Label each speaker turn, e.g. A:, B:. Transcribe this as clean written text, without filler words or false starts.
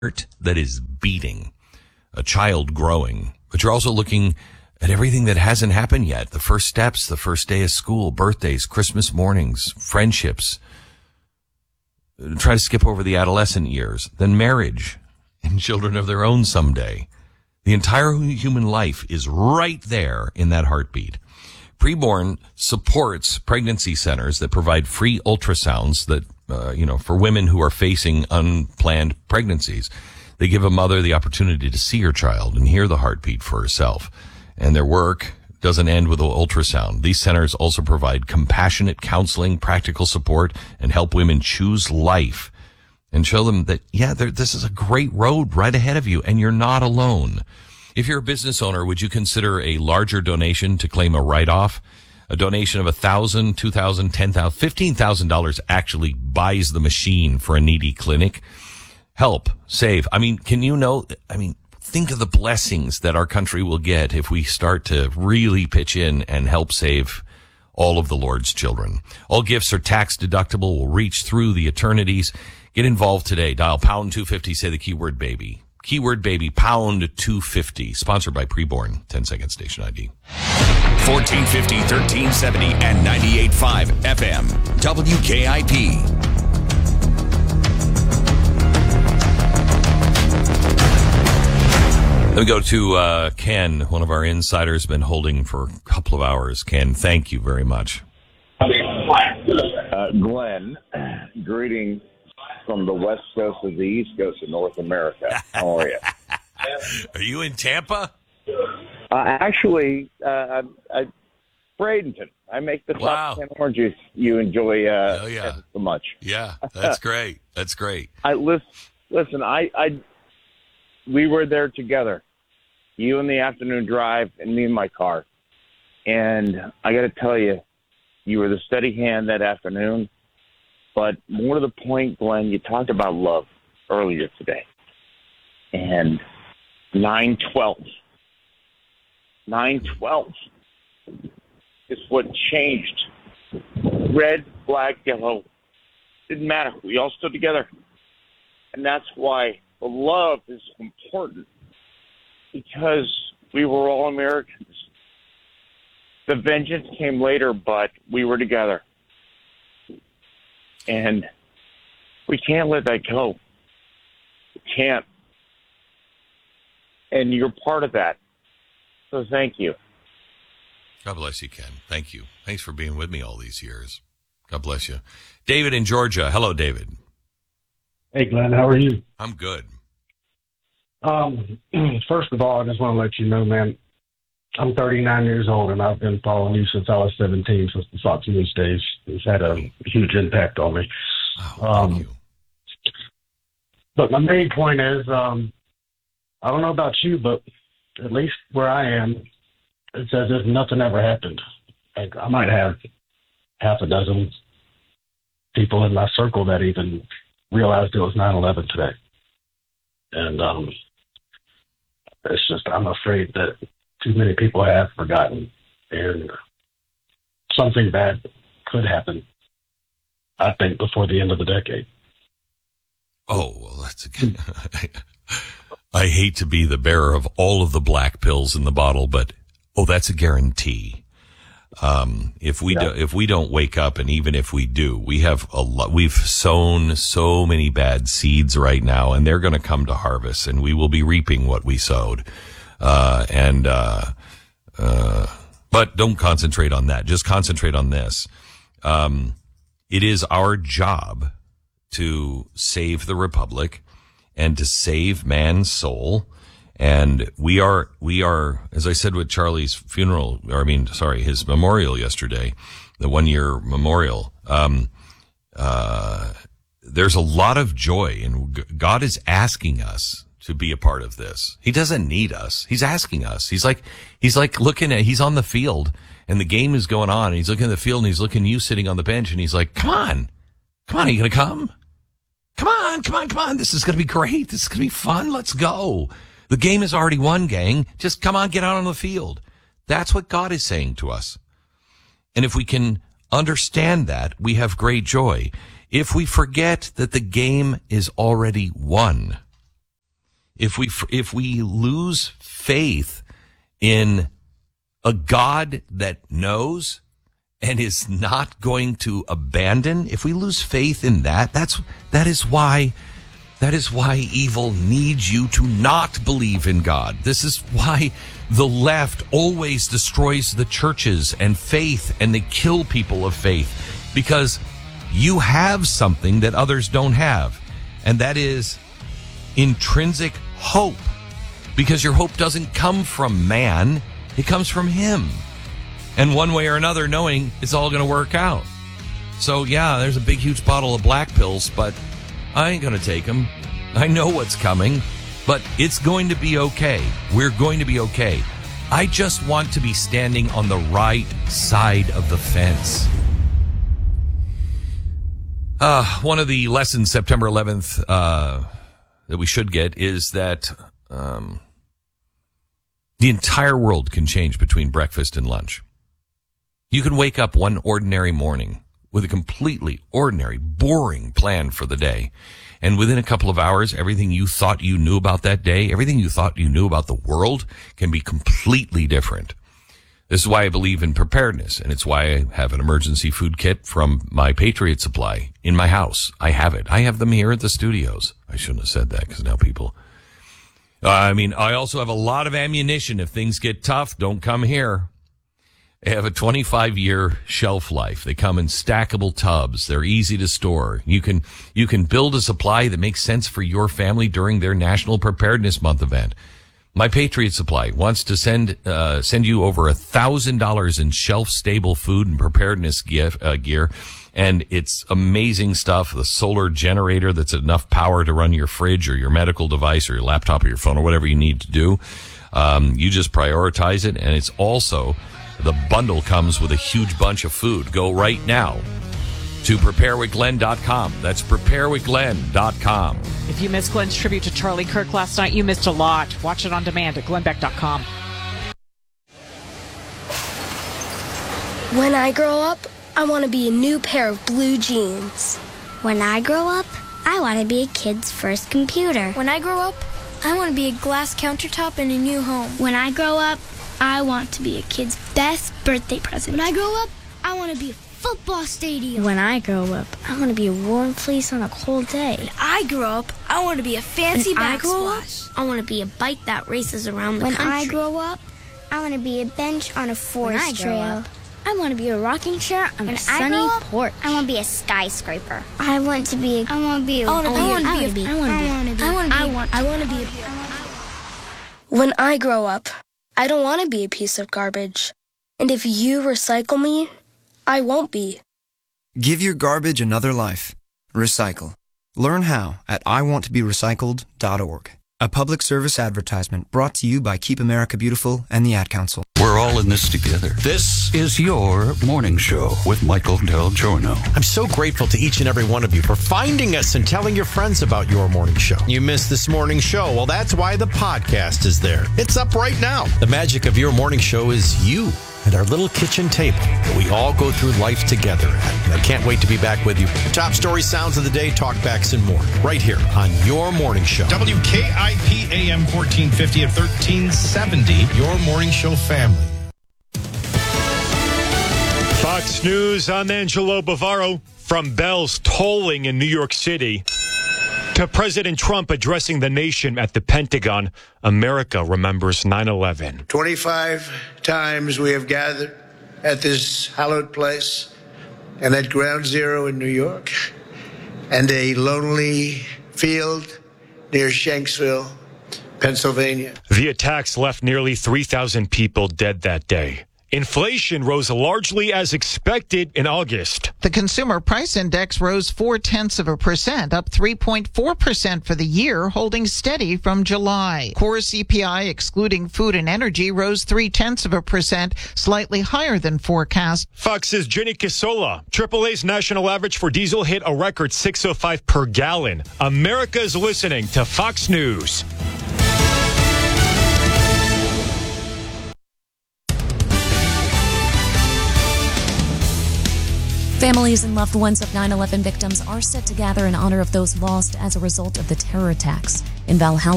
A: heart that is beating, a child growing, but you're also looking at everything that hasn't happened yet. The first steps, the first day of school, birthdays, Christmas mornings, friendships. Try to skip over the adolescent years, then marriage and children of their own someday. The entire human life is right there in that heartbeat. Preborn supports pregnancy centers that provide free ultrasounds that, for women who are facing unplanned pregnancies. They give a mother the opportunity to see her child and hear the heartbeat for herself. And their work doesn't end with an ultrasound. These centers also provide compassionate counseling, practical support, and help women choose life and show them that, this is a great road right ahead of you and you're not alone. If you're a business owner, would you consider a larger donation to claim a write-off? A donation of $1,000, $2,000, $10,000, $15,000 actually buys the machine for a needy clinic. Help, save. Think of the blessings that our country will get if we start to really pitch in and help save all of the Lord's children. All gifts are tax deductible, will reach through the eternities. Get involved today. Dial pound 250, say the keyword baby. Keyword baby, pound 250. Sponsored by Preborn. 10-second station ID.
B: 1450, 1370, and 98.5 FM. WKIP.
A: Let me go to Ken, one of our insiders, been holding for a couple of hours. Ken, thank you very much.
C: Glenn, greetings from the west coast of the east coast of North America. How are you?
A: Are you in Tampa?
C: Actually, Bradenton. I make the top 10 oranges you enjoy so much.
A: Yeah, that's great. That's great.
C: Listen, we were there together, you in the afternoon drive and me in my car. And I got to tell you, you were the steady hand that afternoon. But more to the point, Glenn, you talked about love earlier today. And 9/12 is what changed. Red, black, yellow. Didn't matter. We all stood together. And that's why the love is important, because we were all Americans. The vengeance came later, but we were together. And we can't let that go. We can't. And you're part of that. So thank you.
A: God bless you, Ken. Thank you. Thanks for being with me all these years. God bless you. David in Georgia. Hello, David.
D: Hey, Glenn, how are you?
A: I'm good.
D: First of all, I just want to let you know, man, I'm 39 years old, and I've been following you since I was 17, since the Fox News days. It's had a huge impact on me.
A: Thank you.
D: But my main point is, I don't know about you, but at least where I am, it's as if nothing ever happened. Like, I might have half a dozen people in my circle that even realized it was 9/11 today. And it's just, I'm afraid that too many people have forgotten, and something bad could happen, I think, before the end of the decade.
A: Oh, well, that's again. I hate to be the bearer of all of the black pills in the bottle, but that's a guarantee. If we don't wake up, and even if we do, we've sown so many bad seeds right now, and they're going to come to harvest, and we will be reaping what we sowed. But don't concentrate on that. Just concentrate on this. It is our job to save the republic and to save man's soul. And we are, as I said with Charlie's his memorial yesterday, the 1-year memorial, there's a lot of joy, and God is asking us to be a part of this. He doesn't need us. He's asking us. He's like he's on the field and the game is going on, and he's looking at the field and he's looking at you sitting on the bench, and he's like, come on, are you going to come? Come on. This is going to be great. This is going to be fun. Let's go. The game is already won, gang. Just come on, get out on the field. That's what God is saying to us. And if we can understand that, we have great joy. If we forget that the game is already won, if we lose faith in a God that knows and is not going to abandon, if we lose faith in that is why evil needs you to not believe in God. This is why the left always destroys the churches and faith, and they kill people of faith, because you have something that others don't have, and that is intrinsic hope, because your hope doesn't come from man, it comes from him. And one way or another, knowing it's all going to work out. So yeah, there's a big, huge bottle of black pills, but I ain't going to take them. I know what's coming, but it's going to be okay. We're going to be okay. I just want to be standing on the right side of the fence. One of the lessons September 11th that we should get is that the entire world can change between breakfast and lunch. You can wake up one ordinary morning with a completely ordinary, boring plan for the day. And within a couple of hours, everything you thought you knew about that day, everything you thought you knew about the world can be completely different. This is why I believe in preparedness, and it's why I have an emergency food kit from my Patriot Supply in my house. I have it. I have them here at the studios. I shouldn't have said that, because now people... I also have a lot of ammunition. If things get tough, don't come here. They have a 25-year shelf life. They come in stackable tubs. They're easy to store. You can build a supply that makes sense for your family during their National Preparedness Month event. My Patriot Supply wants to send you over $1,000 in shelf-stable food and preparedness gear, and it's amazing stuff. The solar generator that's enough power to run your fridge or your medical device or your laptop or your phone or whatever you need to do. You just prioritize it, and it's also... the bundle comes with a huge bunch of food. Go right now to preparewithglenn.com. That's preparewithglenn.com.
E: If you missed Glenn's tribute to Charlie Kirk last night, you missed a lot. Watch it on demand at glennbeck.com.
F: When I grow up, I want to be a new pair of blue jeans.
G: When I grow up, I want to be a kid's first computer.
H: When I grow up, I want to be a glass countertop in a new home.
G: When I grow up, I want to be a kid's best birthday present.
H: When I grow up, I want to be a football stadium.
G: When I grow up, I want to be a warm fleece on a cold day.
H: When I grow up, I want to be a fancy backsplash.
G: I want to be a bike that races around the country.
H: When I grow up,
G: I want to be a bench on a forest trail. I want to be a rocking chair on a sunny porch. I want to be a skyscraper. I want to be
F: When I grow up, I don't want to be a piece of garbage. And if you recycle me, I won't be.
I: Give your garbage another life. Recycle. Learn how at iwanttoberecycled.org. A public service advertisement brought to you by Keep America Beautiful and the Ad Council.
J: We're all in this together. This is your morning show with Michael Del Giorno.
K: I'm so grateful to each and every one of you for finding us and telling your friends about your morning show. You missed this morning show. Well, that's why the podcast is there. It's up right now. The magic of your morning show is you and our little kitchen table that we all go through life together at. And I can't wait to be back with you. Top story, sounds of the day, talkbacks, and more right here on your morning show.
L: WKIP AM 1450 at 1370, your morning show family.
M: Fox News, I'm Angelo Bavaro. From bells tolling in New York City to President Trump addressing the nation at the Pentagon, America remembers 9/11.
N: 25 times we have gathered at this hallowed place and at Ground Zero in New York and a lonely field near Shanksville, Pennsylvania.
M: The attacks left nearly 3,000 people dead that day. Inflation rose largely as expected in August.
O: The Consumer Price Index rose 0.4%, up 3.4% for the year, holding steady from July. Core CPI, excluding food and energy, rose 0.3%, slightly higher than forecast.
M: Fox's Jenny Kisola. AAA's national average for diesel hit a record $6.05 per gallon. America is listening to Fox News.
P: Families and loved ones of 9/11 victims are set to gather in honor of those lost as a result of the terror attacks. In Valhalla,